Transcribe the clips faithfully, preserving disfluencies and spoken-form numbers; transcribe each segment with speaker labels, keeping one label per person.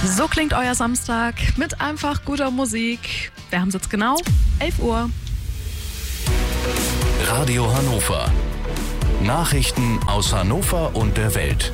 Speaker 1: So klingt euer Samstag mit einfach guter Musik. Wir haben es jetzt genau elf Uhr.
Speaker 2: Radio Hannover. Nachrichten aus Hannover und der Welt.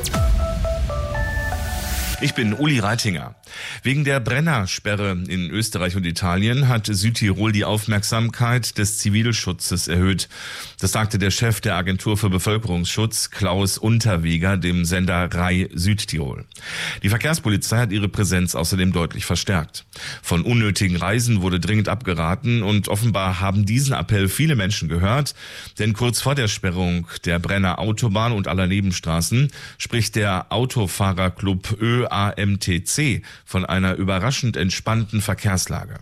Speaker 3: Ich bin Uli Reitinger. Wegen der Brennersperre in Österreich und Italien hat Südtirol die Aufmerksamkeit des Zivilschutzes erhöht. Das sagte der Chef der Agentur für Bevölkerungsschutz, Klaus Unterweger, dem Sender R A I Südtirol. Die Verkehrspolizei hat ihre Präsenz außerdem deutlich verstärkt. Von unnötigen Reisen wurde dringend abgeraten und offenbar haben diesen Appell viele Menschen gehört. Denn kurz vor der Sperrung der Brenner Autobahn und aller Nebenstraßen spricht der Autofahrerclub Ö A M T C von einer überraschend entspannten Verkehrslage.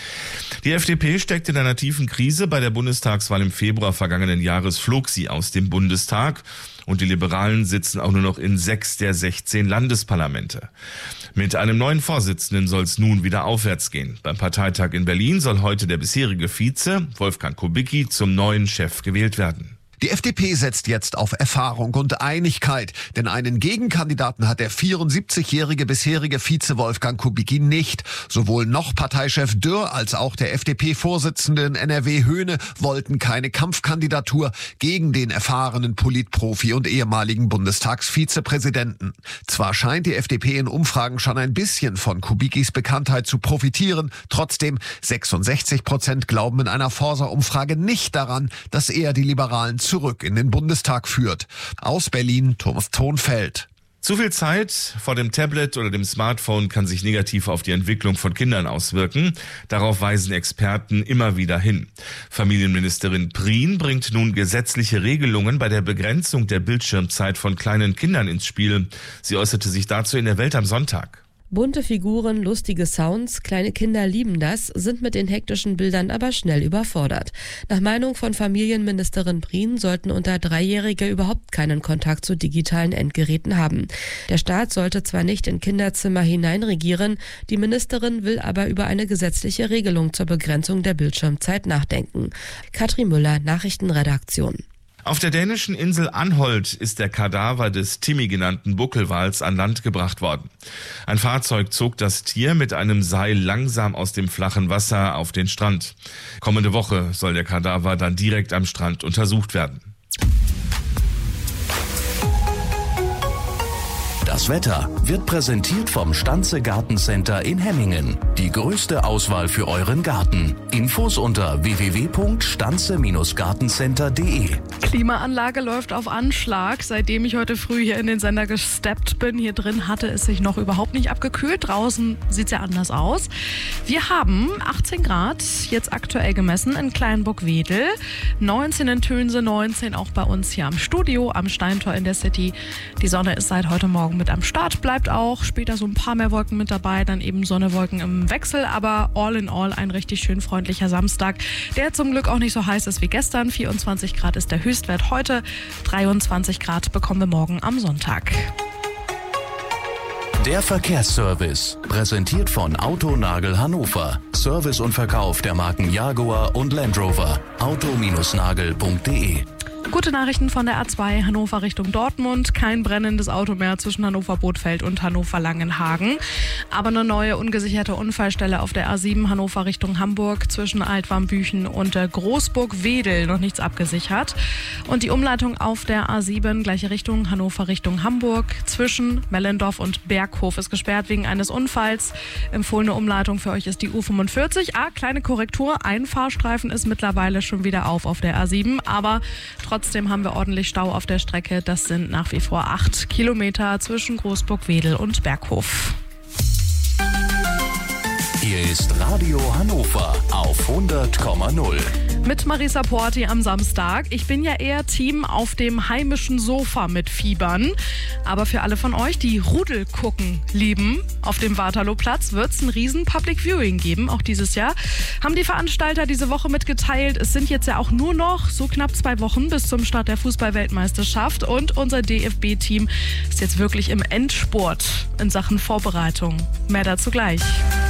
Speaker 3: Die F D P steckt in einer tiefen Krise. Bei der Bundestagswahl im Februar vergangenen Jahres flog sie aus dem Bundestag und die Liberalen sitzen auch nur noch in sechs der sechzehn Landesparlamente. Mit einem neuen Vorsitzenden soll es nun wieder aufwärts gehen. Beim Parteitag in Berlin soll heute der bisherige Vize, Wolfgang Kubicki, zum neuen Chef gewählt werden.
Speaker 4: Die F D P setzt jetzt auf Erfahrung und Einigkeit, denn einen Gegenkandidaten hat der vierundsiebzigjährige bisherige Vize Wolfgang Kubicki nicht. Sowohl noch Parteichef Dürr als auch der F D P-Vorsitzende in N R W Höhne wollten keine Kampfkandidatur gegen den erfahrenen Politprofi und ehemaligen Bundestagsvizepräsidenten. Zwar scheint die F D P in Umfragen schon ein bisschen von Kubickis Bekanntheit zu profitieren, trotzdem sechsundsechzig Prozent glauben in einer Forsa-Umfrage nicht daran, dass er die Liberalen zurück in den Bundestag führt. Aus Berlin, Thomas Thonfeld.
Speaker 3: Zu viel Zeit vor dem Tablet oder dem Smartphone kann sich negativ auf die Entwicklung von Kindern auswirken. Darauf weisen Experten immer wieder hin. Familienministerin Prien bringt nun gesetzliche Regelungen bei der Begrenzung der Bildschirmzeit von kleinen Kindern ins Spiel. Sie äußerte sich dazu in der Welt am Sonntag.
Speaker 5: Bunte Figuren, lustige Sounds, kleine Kinder lieben das, sind mit den hektischen Bildern aber schnell überfordert. Nach Meinung von Familienministerin Prien sollten unter Dreijährige überhaupt keinen Kontakt zu digitalen Endgeräten haben. Der Staat sollte zwar nicht in Kinderzimmer hineinregieren, die Ministerin will aber über eine gesetzliche Regelung zur Begrenzung der Bildschirmzeit nachdenken. Katrin Müller, Nachrichtenredaktion.
Speaker 3: Auf der dänischen Insel Anholt ist der Kadaver des Timmy genannten Buckelwals an Land gebracht worden. Ein Fahrzeug zog das Tier mit einem Seil langsam aus dem flachen Wasser auf den Strand. Kommende Woche soll der Kadaver dann direkt am Strand untersucht werden.
Speaker 2: Das Wetter wird präsentiert vom Stanze Gartencenter in Hemmingen. Die größte Auswahl für euren Garten. Infos unter w w w punkt stanze gartencenter punkt de.
Speaker 1: Klimaanlage läuft auf Anschlag. Seitdem ich heute früh hier in den Sender gesteppt bin, hier drin hatte es sich noch überhaupt nicht abgekühlt. Draußen sieht es ja anders aus. Wir haben achtzehn Grad jetzt aktuell gemessen in Kleinburg-Wedel, neunzehn in Tönse, neunzehn auch bei uns hier am Studio, am Steintor in der City. Die Sonne ist seit heute Morgen mit am Start, bleibt auch später so ein paar mehr Wolken mit dabei, dann eben Sonne, Wolken im Wechsel, aber all in all ein richtig schön freundlicher Samstag, der zum Glück auch nicht so heiß ist wie gestern. vierundzwanzig Grad ist der Höchstwert heute, dreiundzwanzig Grad bekommen wir morgen am Sonntag.
Speaker 2: Der Verkehrsservice, präsentiert von Autonagel Hannover. Service und Verkauf der Marken Jaguar und Land Rover. auto nagel punkt de.
Speaker 1: Gute Nachrichten von der A zwei Hannover Richtung Dortmund. Kein brennendes Auto mehr zwischen Hannover-Bothfeld und Hannover-Langenhagen. Aber eine neue ungesicherte Unfallstelle auf der A sieben Hannover Richtung Hamburg zwischen Altwarmbüchen und Großburg-Wedel. Noch nichts abgesichert. Und die Umleitung auf der A sieben, gleiche Richtung, Hannover Richtung Hamburg. Zwischen Mellendorf und Berghof ist gesperrt wegen eines Unfalls. Empfohlene Umleitung für euch ist die U fünfundvierzig. Ah, kleine Korrektur. Ein Fahrstreifen ist mittlerweile schon wieder auf auf der A sieben. Aber trotzdem haben wir ordentlich Stau auf der Strecke. Das sind nach wie vor acht Kilometer zwischen Großburg-Wedel und Berghof.
Speaker 2: Hier ist Radio Hannover auf hundert Komma null.
Speaker 1: Mit Marisa Porti am Samstag. Ich bin ja eher Team auf dem heimischen Sofa mit Fiebern. Aber für alle von euch, die Rudel gucken lieben, auf dem Waterlooplatz wird es ein riesen Public Viewing geben, auch dieses Jahr. Haben die Veranstalter diese Woche mitgeteilt. Es sind jetzt ja auch nur noch so knapp zwei Wochen bis zum Start der Fußball-Weltmeisterschaft. Und unser D F B-Team ist jetzt wirklich im Endspurt in Sachen Vorbereitung. Mehr dazu gleich.